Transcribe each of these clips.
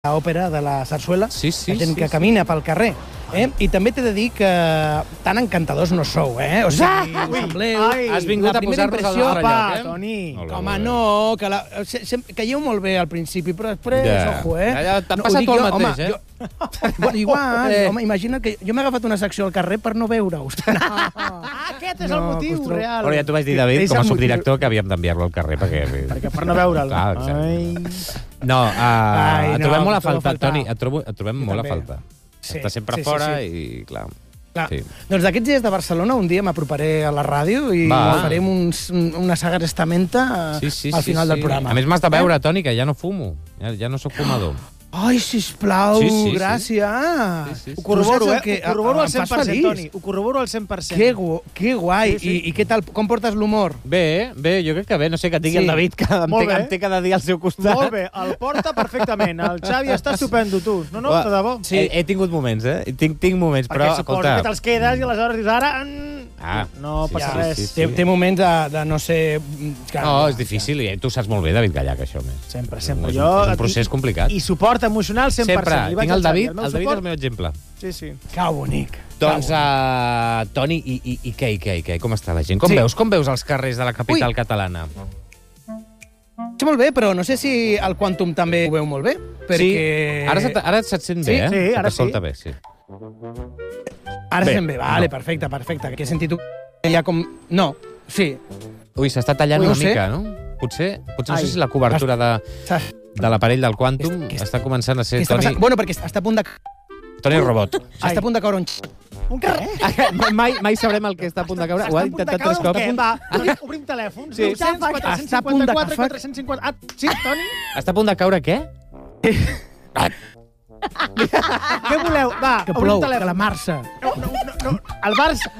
òpera de la Sarsuela, Sí, la gent que camina pel carrer. I també t'he de dir que tan encantadors no sou, O sigui, sembleu... Has vingut a posar-nos al nostre lloc, Toni, Molt bé, home, molt bé. no, que caieu molt bé al principi, però després, ojo, Ja, t'ha No, ho passat dic tu el jo, mateix, home, Bueno, igual, home, imagina't que jo m'he agafat una secció al carrer per no veure-us. Aquest és el motiu real. Però ja t'ho vaig dir, David, com a subdirector, que havíem d'enviar-lo al carrer, Perquè per no veure'l. Clar, exacte. No, et trobem molt a falta, Toni, et trobem molt a falta. Està sempre fora i, clar... Sí. Doncs d'aquests dies de Barcelona un dia m'aproparé a la ràdio i farem una sagrestamenta al final del programa. A més, m'has de veure, Toni, que ja no fumo. Ja no sóc fumador. Ai, sisplau, gràcies. Ho corroboro, Ho corroboro al 100%, Toni. Ho corroboro al 100%. Que guai. I què tal? Com portes l'humor? Bé, jo crec que bé. No sé, que tingui el David, que em té cada dia al seu costat. Molt bé, el porta perfectament. El Xavi està estupendo, tu. No, de debò. He tingut moments, Tinc moments, però, escolta... Perquè suposo que te'ls quedes i aleshores dius ara... No passa res. Té moments de no ser... No, és difícil, i tu saps molt bé, David Gallac, això més. Sempre. És un procés complicat. I suport emocional 100%. Sempre. Tinc el David és el meu exemple. Sí. Que bonic. Doncs, Toni, i què? Com està la gent? Com veus els carrers de la capital catalana? Sí, molt bé, però no sé si el Quantum també ho veu molt bé, perquè... Sí, ara se't sent bé, Sí, ara sí. Bé, sí. Ara se'n ve, vale, perfecte. Que he sentit ja com... No, sí. Ui, s'està tallant una mica, no? Potser no sé si la cobertura de l'aparell del Quantum està començant a ser Toni... Bueno, perquè està a punt de... Toni Robot. Està a punt de caure un... Un què? Mai sabrem el que està a punt de caure. Ho ha intentat 3 cops. Va, obrim telèfon. Sí. 454, 450... Sí, Toni? Està a punt de caure què? Què voleu? Va, que obrim plou, telèfon. que la Marça. No. El Barça...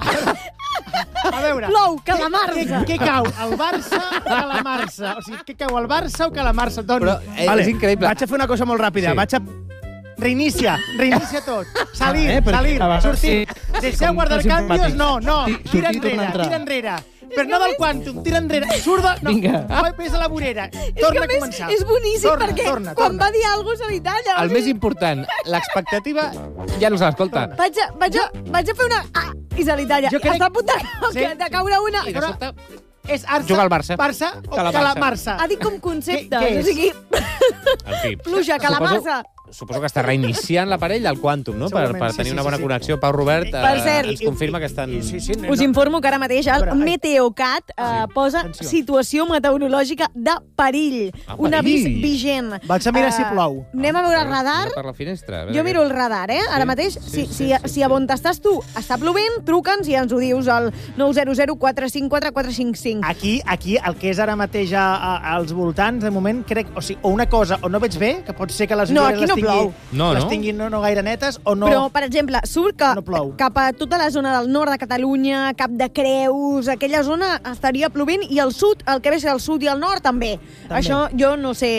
A veure... Plou, calamarsa. Què cau? El Barça o calamarsa? O sigui, què cau? El Barça o calamarsa, Toni? Però és increïble. Vaig a fer una cosa molt ràpida. Vaig a... Reinicia tot. Salir, sortir. Deixeu guardar canvios? No. Tira enrere. Però no del Quantum, tira enrere. Surt de... Vinga. Ves a la vorera. Torna a començar. És boníssim, perquè quan va dir alguna cosa se li talla. El més important, l'expectativa ja no se l'escolta. Vaig a fer una... I se li talla. Està a punt de caure una... I de sobte... És Arsa, juga al Barça. Barça o Calamarsa? Ha dit com concepte. Què és? O sigui... En fi. Pluja, calamarsa. Suposo que està reiniciant l'aparell del Quantum, no? Per tenir una bona connexió. Pau Robert ens confirma que estan... Us informo que ara mateix el Meteocat posa situació meteorològica de perill. Un avís vigent. Vaig a mirar si plou. Anem a veure el radar. Mira per la finestra. Jo miro el radar, Ara mateix. Si a on estàs tu està plovent, truca'ns i ens ho dius al 900 454 455. Aquí, el que és ara mateix als voltants, de moment, crec... O sigui, o una cosa, o no veig bé, que pot ser que les ulleres les tinguin no gaire netes, o no... Però, per exemple, surt que cap a tota la zona del nord de Catalunya, Cap de Creus, aquella zona estaria plovent, i el sud, el que ve ser el sud i el nord, també. Això, jo no sé...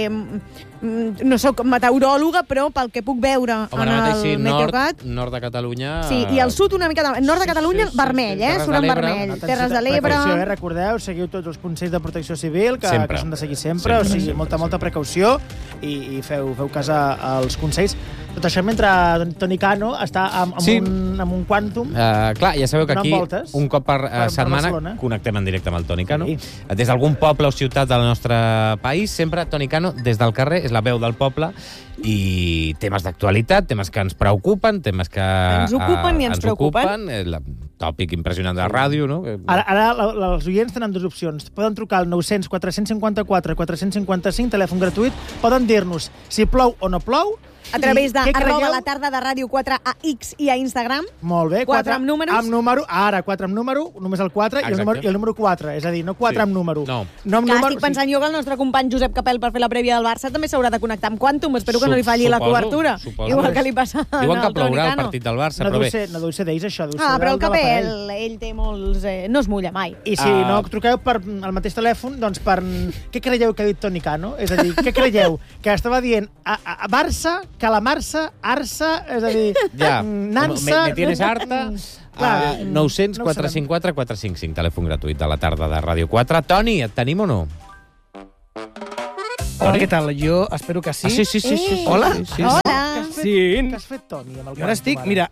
No sóc meteoròloga, però pel que puc veure en el Meteocat... Nord de Catalunya... Sí, i el sud una mica... Nord de Catalunya, vermell, surt en vermell. Terres de l'Ebre... Recordeu, seguiu tots els consells de protecció civil, que s'han de seguir sempre, o sigui, molta precaució, i feu cas als consells. Tot això mentre Toni Cano està amb un Quantum. Clar, ja sabeu que aquí, un cop per setmana, connectem en directe amb el Toni Cano. Des d'algun poble o ciutat del nostre país, sempre Toni Cano, des del carrer, és la veu del poble, i temes d'actualitat, temes que ens preocupen, temes que ens ocupen i ens preocupen. El tòpic impressionant de la ràdio, no? Ara els oients tenen dues opcions. Poden trucar al 900 454 455, telèfon gratuït. Poden dir-nos si plou o no plou. A través de @la tarda de Ràdio 4 a X i a Instagram. Molt bé. 4 amb números. Amb número, ara 4 amb número, només el 4 i el número 4. És a dir, no 4 amb número. No amb número. Estic pensant jo que el nostre company Josep Capel, per fer la prèvia del Barça, també s'haurà de connectar amb Quantum. Espero que no li falli la cobertura. Igual que li passa al Diuen que Toni plourà el Cano. partit del Barça, però bé. No deu ser d'ells, això. Però el Capel, ell té molts... No es mulla mai. I si no truqueu per al mateix telèfon, doncs per... Què creieu que ha dit Toni Cano? És a dir, què creieu? Que estava dient a Barça, Calamarsa, Arsa, és a dir, Nansa... Me tienes harta... 900 454 455, telèfon gratuït de la tarda de Ràdio 4. Toni, et tenim o no? Hola, què tal? Jo espero que sí. Sí. Hola. Hola. Què has fet, Toni, amb el Jo ara estic, mira,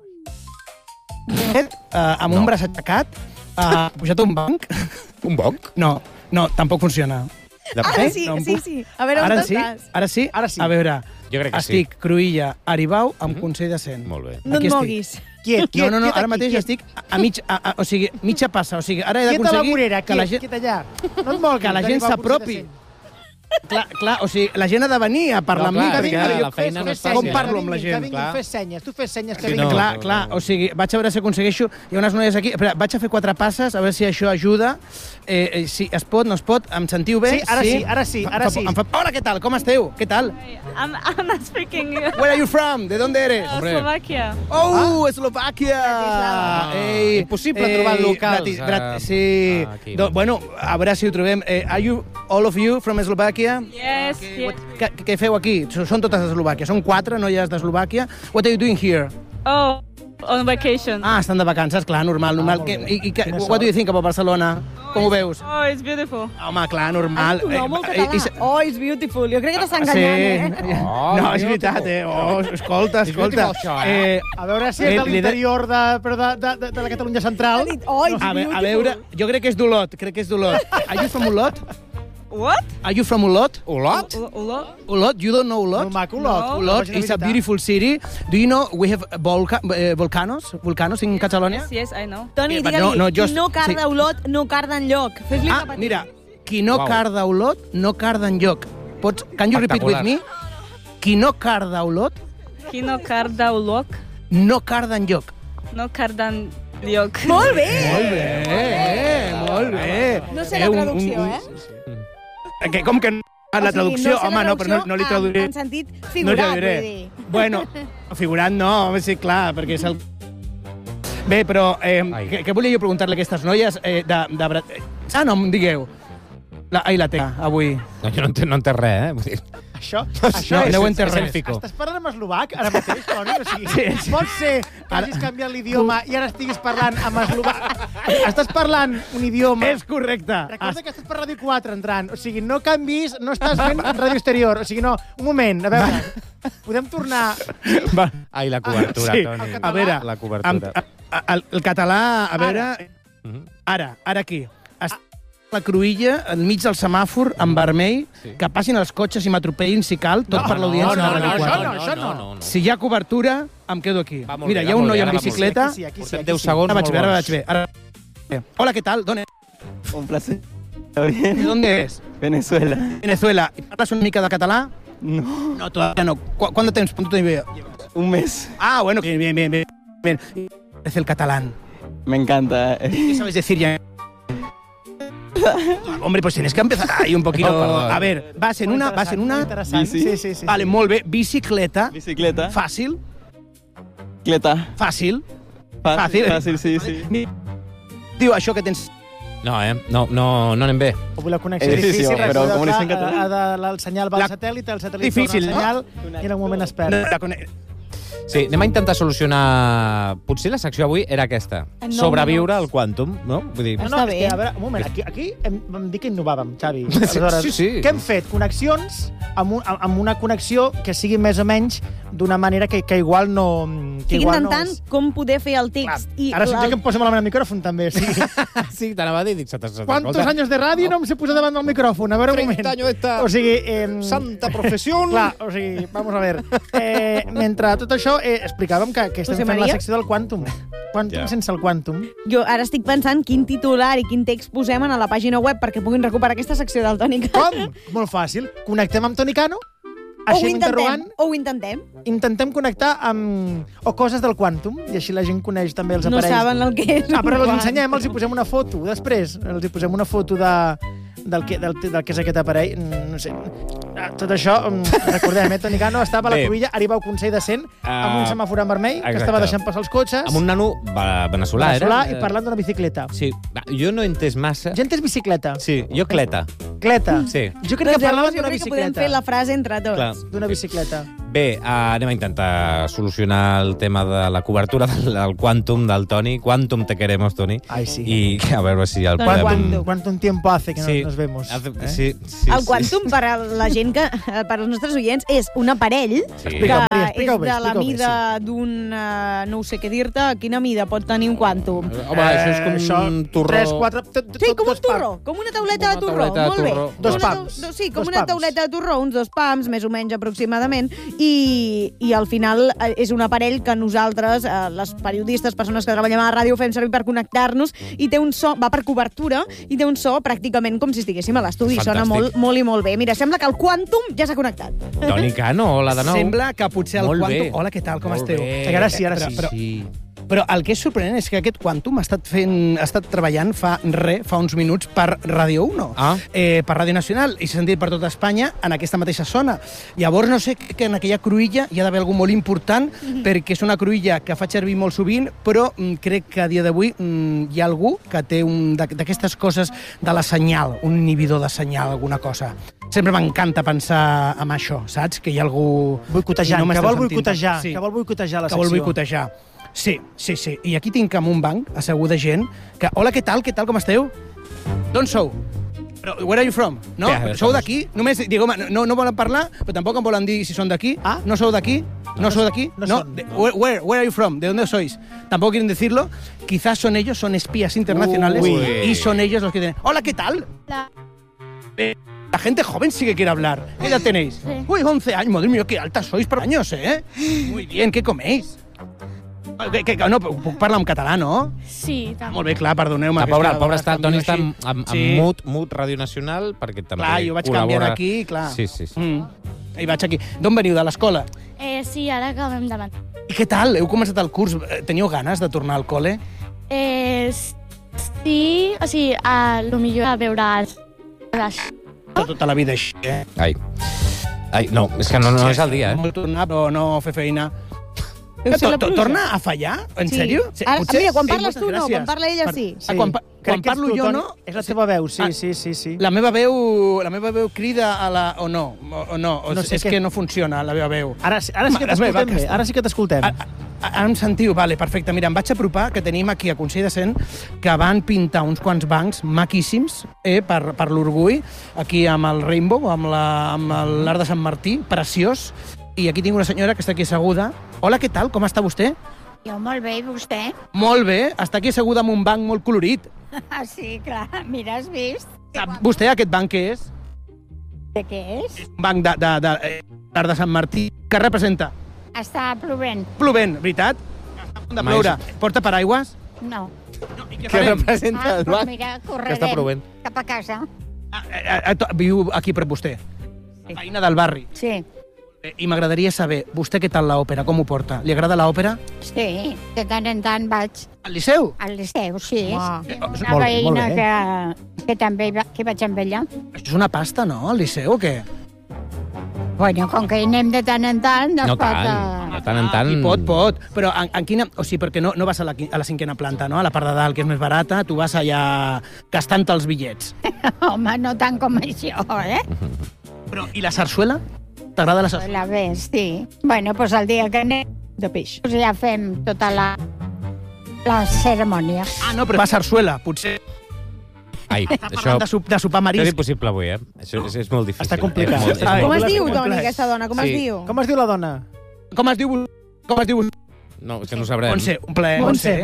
amb un braç aixecat, pujat a un banc. Un banc? No, tampoc funciona. Ara sí. A veure, on estàs? Ara sí? A veure, jo crec que estic Cruïlla, Aribau, amb consell de 100. Molt bé. No et moguis. Quiet, No, ara mateix estic a mitja passa. O sigui, ara he d'aconseguir que la gent... Quiet allà. No et moguis. Que la gent s'apropi. Clar, o sigui, la gent ha de venir a parlar amb mi, perquè la feina no és fàcil. Com parlo amb la gent? Que vinguin, fes senyes. Tu fes senyes que Sí, vinguin. clar, o sigui, vaig a veure si aconsegueixo. Hi ha unes noies aquí. Espera, vaig a fer 4 passes, a veure si això ajuda. Si es pot, no es pot. Em sentiu bé? Sí, ara sí. Hola, què tal? Com esteu? Què tal? I'm not speaking. Where are you from? ¿De dónde eres? Slovakia. Oh, Eslovàquia! Impossible trobar locals. Sí. Bueno, a veure si ho trobem. Are you, all of you, from Slovakia? Yes. Què feu aquí? Són totes d'Eslovàquia. Són 4 noies d'Eslovàquia. What are you doing here? Oh, on vacation. Estan de vacances, clar, normal. What do you think about Barcelona? Com ho veus? Oh, it's beautiful. Home, clar, normal. molt català. Oh, it's beautiful. Jo crec que t'està enganyant, No, és veritat, Oh, escolta. A veure si és de l'interior de la Catalunya central. Oh, it's beautiful. A veure, jo crec que és d'Olot. Are you from Olot? What? Are you from Olot? Olot? Olot? You don't know Olot? No, maco, Olot. Olot is a beautiful city. Do you know we have volcanoes in Catalonia? Yes, I know. Toni, digue-li, qui no carda a Olot, no carda enlloc. Fes-li repetir. Mira, qui no carda a Olot, no carda enlloc. Can you repeat with me? Qui no carda a Olot, Qui no carda Olot, no carda enlloc. no carda enlloc. Molt bé! Molt bé. No sé la traducció, Com que no? La traducció? Home, no, però no li traduiré. En sentit figurat, vull dir. Bueno, figurat no, sí, clar, perquè és el... Bé, però què volia jo preguntar-li a aquestes noies no em digueu. La Tecla, avui. No, jo no entenc res, Vull dir... Això no ho entenc res. Estàs parlant amb eslovac ara mateix, Toni? O sigui, pot ser que hagis canviat l'idioma i ara estiguis parlant amb eslovac. Estàs parlant un idioma... És correcte. Recorda que estàs per Ràdio 4 entrant. O sigui, no canvis, no estàs fent Ràdio Exterior. O sigui, no, un moment, a veure, podem tornar... Ai, la cobertura, Toni. A veure, la cobertura. El català, a veure... Ara aquí. La Cruïlla, enmig del semàfor, en vermell, que passin els cotxes i m'atropellin si cal, tot per l'audiència de Ràdio 4. Això no. Si hi ha cobertura, em quedo aquí. Mira, hi ha un noi amb bicicleta. Portem 10 segons. Ara vaig bé. Hola, ¿qué tal? ¿Dónde? Un placer. ¿De dónde es? Venezuela. Venezuela. ¿Y hablas una mica de català? No. No, todavía no. ¿Cuánto tiempo llevas? Un mes. Ah, bueno, bien. Es el catalán. Me encanta. ¿Qué sabes decir ya? Hombre, pues tienes que empezar ahí un poquito. A ver, vas en una. Sí. Vale, molt bé. Bicicleta. Fàcil. Fàcil, sí. Diu això que tens... No anem bé. Avui la connexió és difícil, però com ho en català? El senyal va al satèl·lit, el satèl·lit torna al senyal i en un moment es perd. Sí, anem a intentar solucionar... Potser la secció avui era aquesta. Sobreviure al quàntum, no? Vull dir... No, és que, a veure, un moment, aquí vam dir que innovàvem, Xavi. Aleshores, sí. Què hem fet? Connexions amb una connexió que sigui més o menys d'una manera que igual no... Estic intentant com poder fer el text. Ara sento que em poso malament el micròfon, també. Sí, t'anava a dir, dic, ¿Cuántos años de radio no em sé posar davant del micròfon? A veure, un moment. 30 años esta santa professió. Clar, o sigui, vamos a ver. Mentre tot això, explicàvem que estem fent la secció del quàntum. Quàntum sense el quàntum. Jo ara estic pensant quin titular i quin text posem a la pàgina web perquè puguin recuperar aquesta secció del Toni Cano. Com? Molt fàcil. Connectem amb Toni Cano? O ho intentem. Intentem connectar amb coses del quàntum, i així la gent coneix també els aparells. No saben el que és. Però els ensenyem, els hi posem una foto. Després els hi posem una foto del que és aquest aparell. No sé. Tot això, recordem, Toni Cano estava a la Cruïlla, arriba al Consell de 100, amb un semàfor en vermell, que estava deixant passar els cotxes. Amb un nano veneçolà, i parlant d'una bicicleta. Sí, jo no he entès massa. Ja he entès bicicleta. Sí, jo cleta. Cleta. Sí. Jo crec que parlaven d'una bicicleta. Jo crec que podem bicicleta. fer la frase entre tots. D'una bicicleta. Bé, anem a intentar solucionar el tema de la cobertura del Quantum del Toni. Quantum te queremos, Toni. Ai, sí. I a veure si el podem... ¿Cuánto tiempo hace que no nos vemos? Sí. El Quantum, per a la gent que... per als nostres oients, és un aparell que és de la mida d'un... no sé què dir-te. Quina mida pot tenir un Quantum? Home, això és com un torró. 3, 4... Sí, com un torró. Com una tauleta de torró. Molt bé. 2 pams. Sí, com una tauleta de torró, uns 2 pams, més o menys aproximadament, i al final és un aparell que nosaltres, les periodistes, persones que treballem a la ràdio, fem servir per connectar-nos, i té un so, va per cobertura, i té un so pràcticament com si estiguéssim a l'estudi. Sona molt, molt i molt bé. Mira, sembla que el Quantum ja s'ha connectat. Toni Cano, hola de nou. Sembla que potser el Quantum... Hola, què tal, com esteu? Ara sí. Però el que és sorprenent és que aquest Quantum ha estat treballant fa uns minuts per Radio 1, per Ràdio Nacional, i s'ha sentit per tota Espanya en aquesta mateixa zona. Llavors, no sé, que en aquella cruïlla hi ha d'haver algú molt important, perquè és una cruïlla que fa servir molt sovint, però crec que a dia d'avui hi ha algú que té d'aquestes coses de la senyal, un inhibidor de senyal, alguna cosa. Sempre m'encanta pensar en això, saps? Que hi ha algú... Boicotejant, que vol boicotejar, que vol boicotejar la secció. Que vol boicotejar. Sí. I aquí tinc amb un banc assegut de gent que... Hola, què tal, com esteu? D'on sou? Where are you from? No? Sou d'aquí? Només dic, home, no volen parlar, però tampoc em volen dir si són d'aquí. ¿No sou d'aquí? ¿No sou d'aquí? No. Where are you from? ¿De dónde sois? Tampoco quieren decirlo. Quizás son ellos, son espías internacionales y son ellos los que tienen... Hola, ¿qué tal? La gente joven sí que quiere hablar. ¿Qué edad tenéis? Sí. 11 años. Madre mía, qué altas sois per años, ¿eh? Muy bien, ¿qué coméis? No, puc parlar en català, no? Sí, també. Molt bé, clar, perdoneu-me. El pobre està, el Toni està amb Mut Ràdio Nacional, perquè també clar, jo vaig canviant aquí, clar. Sí. I vaig aquí. D'on veniu, de l'escola? Sí, ara acabem de venir. I què tal? Heu començat el curs? Teniu ganes de tornar al col·le? Sí, o sigui, potser a veure... Tota la vida així, eh? Ai, no, és que no és el dia, eh? Molt tornar, però no fer feina. Torna a fallar? En sèrio? Mira, quan parles tu no, quan parla ella sí. Quan parlo jo no... És la teva veu, sí. La meva veu crida a la... O no? És que no funciona la meva veu. Ara sí que t'escoltem bé, ara sí que t'escoltem. Ara em sentiu? Vale, perfecte. Mira, em vaig apropar, que tenim aquí a Consell de Cent, que van pintar uns quants bancs maquíssims per l'orgull, aquí amb el Rainbow, amb l'Arc de Sant Martí, preciós. I aquí tinc una senyora que està aquí asseguda. Hola, què tal? Com està vostè? Jo molt bé, i vostè? Molt bé. Està aquí asseguda amb un banc molt colorit. Sí, clar. Mira, has vist? Sap vostè aquest banc què és? De què és? Un banc de l'Arc de Sant Martí. Què representa? Està plovent. Plovent, veritat? Està a punt de ploure. Porta paraigües? No. I què representa el banc? Mira, correrem cap a casa. Viu aquí per vostè? La veïna del barri? Sí. I m'agradaria saber, vostè què tal l'òpera, com ho porta? Li agrada l'òpera? Sí, de tant en tant vaig. Al Liceu? Al Liceu, sí. Una veïna que també vaig amb ella. Això és una pasta, no, al Liceu, o què? Bueno, com que hi anem de tant en tant, no tant, de tant en tant... Pot, però en quina... O sigui, perquè no vas a la 5ª planta, no? A la part de dalt, que és més barata, tu vas allà gastant-te els bitllets. Home, no tant com això, eh? Però, i la sarsuela? T'agrada la sarsuela? La ves, sí. Bueno, doncs el dia que anem... De peix. Ja fem tota la cerimònia. No, però va sarsuela, potser... Ai, això... De sopar marisc. Això és impossible avui, eh? Això és molt difícil. Està complicat. Com es diu, Toni, aquesta dona? Com es diu? Com es diu la dona? Com es diu? No, és que no ho sabrem. Montse, un plaer.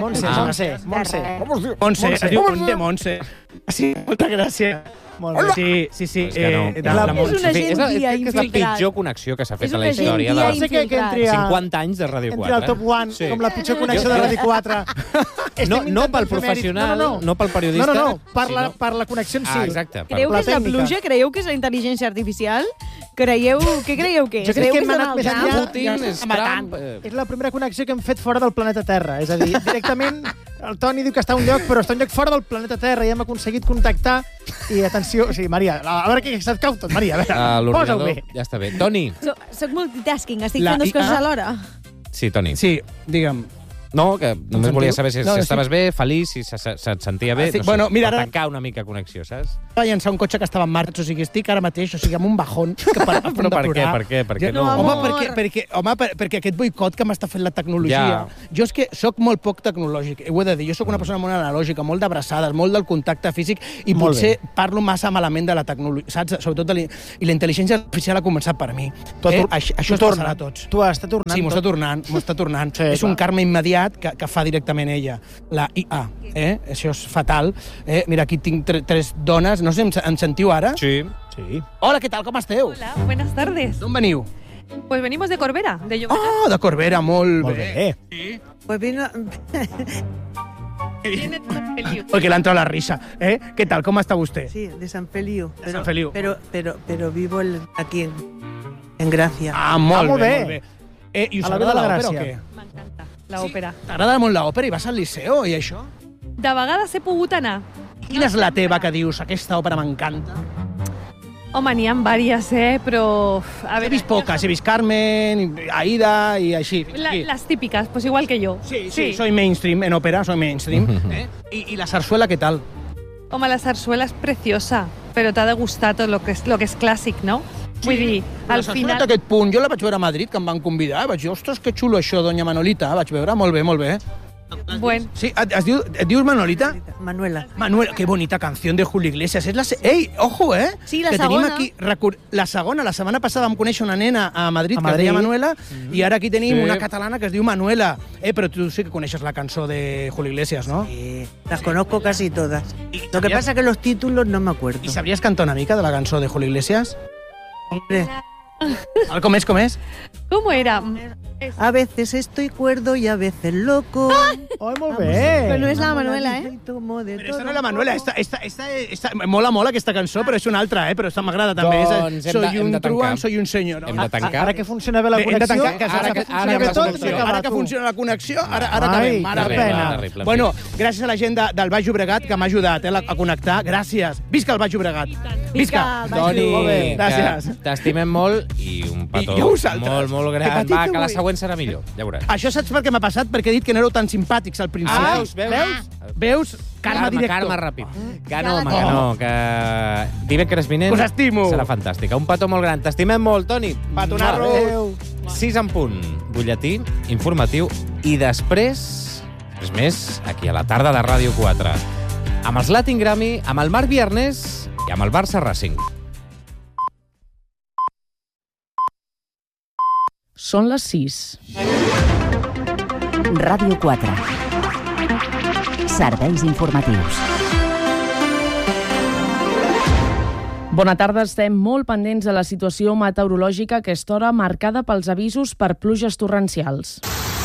Montse. Sí, moltes gràcies. Sí. És una gent dia infiltrat. És la pitjor connexió que s'ha fet a la història. No sé què entri a... 50 anys de Ràdio 4. Entri al top 1, com la pitjor connexió de Ràdio 4. No pel professional, no pel periodista. No, per la connexió en si. Exacte. Creieu que és la pluja? Creieu que és la intel·ligència artificial? Què creieu que és? Jo crec que hem anat més enllà. Putin, Trump... És la primera connexió que hem fet fora del planeta Terra. És a dir, directament el Toni diu que està a un lloc, però està a un lloc fora del planeta Terra i hem aconseguit contactar. I atenció, o sigui, Maria, a veure què se't cau tot, Maria, a veure, posa-ho bé. Ja està bé. Toni. Soc multitasking, estic fent dues coses alhora. Sí, Toni. Sí, digue'm. No, que només volia saber si estaves bé, feliç, si se't sentia bé, per tancar una mica connexió, saps? Va llançar un cotxe que estava en marxa, o sigui, estic ara mateix, o sigui, amb un bajón que Però per què no? Home, perquè aquest boicot que m'està fent la tecnologia... Jo és que sóc molt poc tecnològic, ho he de dir. Jo sóc una persona molt analògica, molt d'abraçades, molt del contacte físic, i potser parlo massa malament de la tecnologia, saps? Sobretot i la intel·ligència artificial ha començat per mi. Això es passarà a tots. Tu està tornant. Sí, m'ho està tornant. És un karma immediat que fa directament ella, la IA. Això és fatal. Mira, aquí tinc tres dones. No sé, em sentiu ara? Sí. Hola, què tal? Com esteu? Hola, buenas tardes. D'on veniu? Pues venimos de Corbera, de Llobregat. Ah, de Corbera, molt bé. Sí. Pues vino... Porque le ha entrado la risa. ¿Qué tal? ¿Cómo está usted? Sí, de San Feliu. De San Feliu. Pero vivo aquí en Gracia. Ah, molt bé. I us agrada l'òpera o què? M'encanta l'òpera. T'agrada molt l'òpera i vas al liceu i això? De vegades he pogut anar. Quina és la teva que dius, aquesta òpera m'encanta? Home, n'hi ha diverses, però... He vist poques, he vist Carmen, Aida i així. Las típicas, pues igual que yo. Sí, soy mainstream en ópera, soy mainstream. ¿Y la zarzuela qué tal? Home, la zarzuela es preciosa, però t'ha de gustar tot lo que és clàssic, no? Vull dir, al final... Aquest punt, jo la vaig veure a Madrid, que em van convidar, vaig dir, ostres, que xulo això, doña Manolita, vaig veure, molt bé. Bueno. Sí, et dius Manolita? Manuela. Manuela, qué bonita canción de Julio Iglesias. Ei, ojo, Sí, la que segona. Tenim aquí, la segona, la setmana passada vam conèixer una nena a Madrid que es deia Manuela, i ara aquí tenim una catalana que es diu Manuela. Però tu sí que coneixes la cançó de Julio Iglesias, ¿no? Sí, las conozco casi todas. Lo que pasa es que los títulos no me acuerdo. ¿Y sabrías cantar una mica de la cançó de Julio Iglesias? Hombre. ¿Cómo es? ¿Cómo era? A veces estoy cuerdo y a veces loco. Ai, molt bé. Però no és la Manuela, Però esta no és la Manuela, esta mola aquesta cançó, però és una altra, però esta m'agrada també. Doncs soy un truán, soy un senyor. Hem de tancar. Ara que funciona bé la connexió... Ara que funciona la connexió, ara acabem. Terrible. Bueno, gràcies a la gent del Baix Llobregat que m'ha ajudat a connectar. Gràcies. Visca el Baix Llobregat. Visca. Toni, gràcies. T'estimem molt i un petó molt gran. Va, que la següent serà millor, ja veuràs. Això saps per què m'ha passat? Perquè he dit que no éreu tan simpàtics al principi. Veus? Karma directo. Karma ràpid. Que no, home, que no. Que divendres vinent serà fantàstica. Un petó molt gran. T'estimem molt, Toni. Petonarro. 6 en punt. Butlletí informatiu. I després més, aquí a la tarda de Ràdio 4. Amb els Latin Grammy, amb el Marc Viernès i amb el Barça Racing. Són les 6. Ràdio 4. Serveis informatius. Bona tarda, estem molt pendents de la situació meteorològica a aquesta hora marcada pels avisos per pluges torrencials.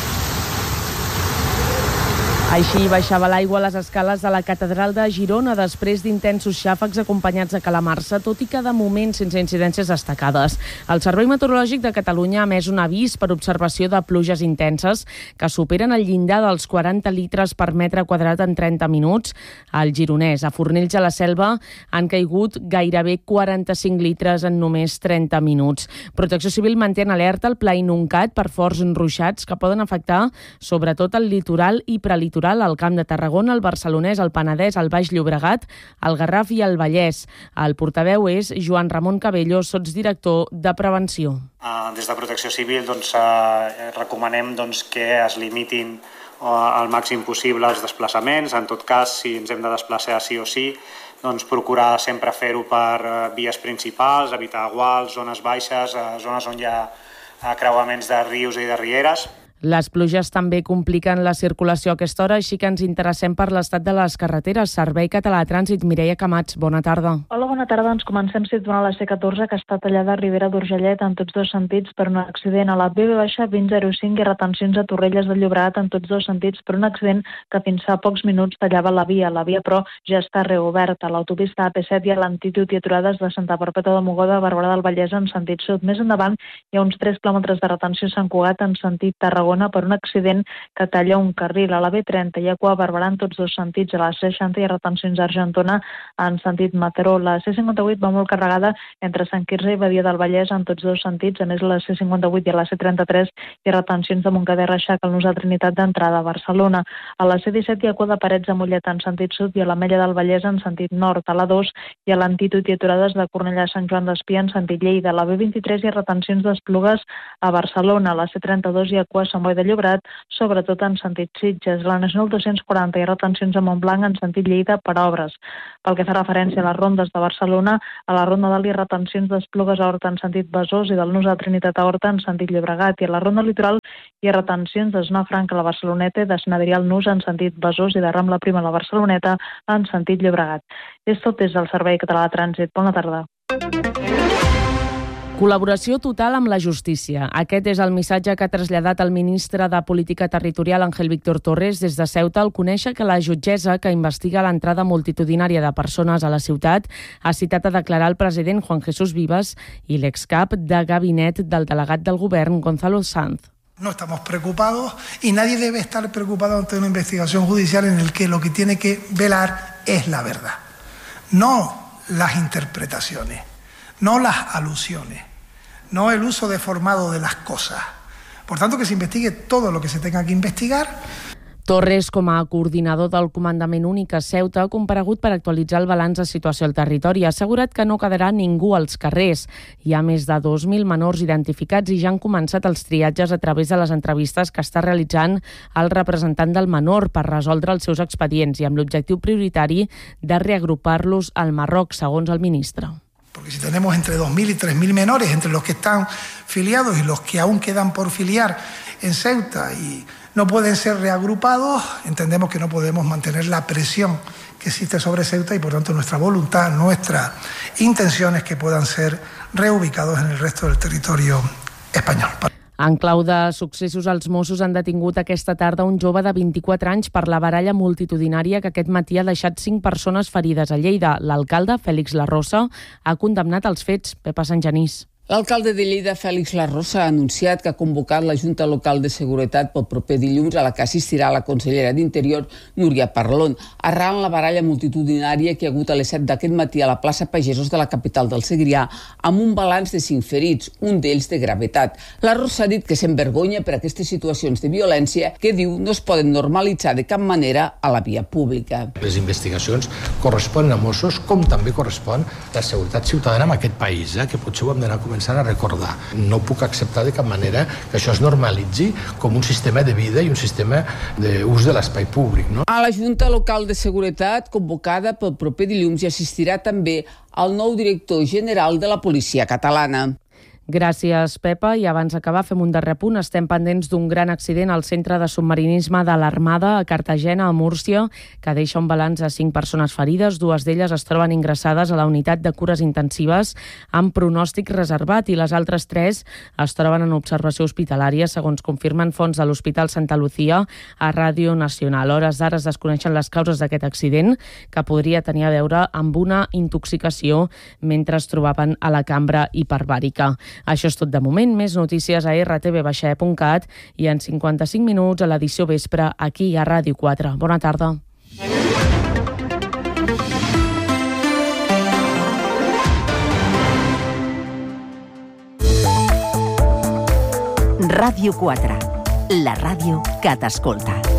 Així baixava l'aigua a les escales de la catedral de Girona després d'intensos xàfecs acompanyats de calamarsa, tot i que de moment sense incidències destacades. El Servei Meteorològic de Catalunya ha emès un avís per observació de pluges intenses que superen el llindar dels 40 litres per metre quadrat en 30 minuts. Al Gironès, a Fornells de la Selva, han caigut gairebé 45 litres en només 30 minuts. Protecció Civil manté en alerta el Pla Inuncat per forts ruixats que poden afectar sobretot el litoral i prelitoral, al Camp de Tarragona, el Barcelonès, el Penedès, el Baix Llobregat, el Garraf i el Vallès. El portaveu és Joan Ramon Cabello, sotsdirector de Prevenció. Des de Protecció Civil recomanem que es limitin al màxim possible els desplaçaments. En tot cas, si ens hem de desplaçar sí o sí, procurar sempre fer-ho per vies principals, evitar aguals, zones baixes, zones on hi ha creuaments de rius i de rieres. Les pluges també compliquen la circulació a aquesta hora, així que ens interessem per l'estat de les carreteres. Servei Català de Trànsit, Mireia Camats, bona tarda. Hola, bona tarda. Ens comencem situant la C14, que està tallada a Ribera d'Urgellet en tots dos sentits per un accident. A la B-2005 hi ha retencions a Torrelles de Llobregat en tots dos sentits per un accident que fins fa pocs minuts tallava la via. La via, però, ja està reoberta. A l'autopista AP7 hi ha lentitud i aturades de Santa Perpètua de Mogoda a Barberà del Vallès en sentit sud. Més endavant hi ha uns 3 quilòmetres de retenció a Sant Cugat en sentit Tarragona. segona per un accident que talla un carril. A la B30 hi ha cua a Barberà en tots dos sentits, a la C60 hi ha retencions a Argentona en sentit Mataró. La C58 va molt carregada entre Sant Quirze i Badia del Vallès en tots dos sentits. A més, a la C58 i a la C33 hi ha retencions de Montcada i Reixac al nus de Trinitat d'entrada a Barcelona. A la C17 hi ha cua de Parets a Mollet en sentit sud i a l'Ametlla del Vallès en sentit nord. A la 2 hi ha l'Antídot i aturades de Cornellà a Sant Joan d'Espí en sentit Lleida. A la B23 hi ha retencions d'Esplugues a Barcelona. A la C32 hi ha cua a Sant Boi de Llobregat, sobretot en sentit Sitges. A la Nacional 240 hi ha retencions a Montblanc en sentit Lleida per obres. Pel que fa referència a les rondes de Barcelona, a la Ronda d'Alt hi ha retencions d'Esplugues a Horta en sentit Besòs i del nus de Trinitat a Horta en sentit Llobregat. I a la Ronda Litoral hi ha retencions de Zona Franca a la Barceloneta i de Sant Adrià al nus en sentit Besòs i de Rambla Prima a la Barceloneta en sentit Llobregat. És tot des del Servei Català de Trànsit. Bona tarda. Col·laboració total amb la justícia. Aquest és el missatge que ha traslladat el ministre de Política Territorial, Ángel Víctor Torres, des de Ceuta, al conèixer que la jutgessa que investiga l'entrada multitudinària de persones a la ciutat ha citat a declarar el president Juan Jesús Vivas i l'excap de gabinet del delegat del govern, Gonzalo Sanz. No estamos preocupados y nadie debe estar preocupado ante una investigación judicial en el que lo que tiene que velar es la verdad, no las interpretaciones, no las alusiones, no el uso deformado de las cosas. Por tanto, que se investigue todo lo que se tenga que investigar. Torres, com a coordinador del Comandament Únic a Ceuta, ha comparegut per actualitzar el balanç de situació al territori. Ha assegurat que no quedarà ningú als carrers. Hi ha més de 2.000 menors identificats i ja han començat els triatges a través de les entrevistes que està realitzant el representant del menor per resoldre els seus expedients i amb l'objectiu prioritari de reagrupar-los al Marroc, segons el ministre. Porque si tenemos entre 2.000 y 3.000 menores, entre los que están filiados y los que aún quedan por filiar en Ceuta y no pueden ser reagrupados, entendemos que no podemos mantener la presión que existe sobre Ceuta y por tanto nuestra voluntad, nuestra intención es que puedan ser reubicados en el resto del territorio español. En clau de successos, els Mossos han detingut aquesta tarda un jove de 24 anys per la baralla multitudinària que aquest matí ha deixat 5 persones ferides a Lleida. L'alcalde, Fèlix Larrosa, ha condemnat els fets. Pepa Sant Genís. L'alcalde de Lleida, Fèlix Larrosa, ha anunciat que ha convocat la Junta Local de Seguretat pel proper dilluns, a la que assistirà la consellera d'Interior, Núria Parlon, arran la baralla multitudinària que hi ha hagut a les 7 d'aquest matí a la plaça Pagesos de la capital del Segrià, amb un balanç de 5 ferits, un d'ells de gravetat. Larrosa ha dit que s'envergonya per aquestes situacions de violència que, diu, no es poden normalitzar de cap manera a la via pública. Les investigacions corresponen a Mossos, com també correspon la seguretat ciutadana en aquest país, que potser ho hem d'anar començant a recordar. No puc acceptar de cap manera que això es normalitzi com un sistema de vida i un sistema d'ús de l'espai públic. No? A la Junta Local de Seguretat, convocada pel proper dilluns, hi assistirà també el nou director general de la Policia Catalana. Gràcies, Pepa. I abans d'acabar, fem un darrer punt. Estem pendents d'un gran accident al centre de submarinisme de l'Armada a Cartagena, a Múrcia, que deixa un balanç de 5 persones ferides. 2 d'elles es troben ingressades a la unitat de cures intensives amb pronòstic reservat i les altres 3 es troben en observació hospitalària, segons confirmen fonts de l'Hospital Santa Lucía a Ràdio Nacional. A hores d'ara es desconeixen les causes d'aquest accident, que podria tenir a veure amb una intoxicació mentre es trobaven a la cambra hiperbàrica. Això és tot de moment. Més notícies a rtv-e.cat i en 55 minuts a l'edició vespre aquí a Ràdio 4. Bona tarda. Ràdio 4, la ràdio que t'escolta.